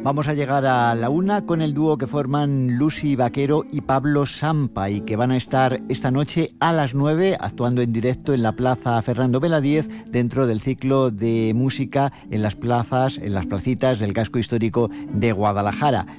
Vamos a llegar a la 1 con el dúo que forman Lucy Vaquero y Pablo Sampa y que van a estar esta noche a las 9 actuando en directo en la Plaza Fernando Beladíez dentro del ciclo de música en las plazas, en las placitas del casco histórico de Guadalajara.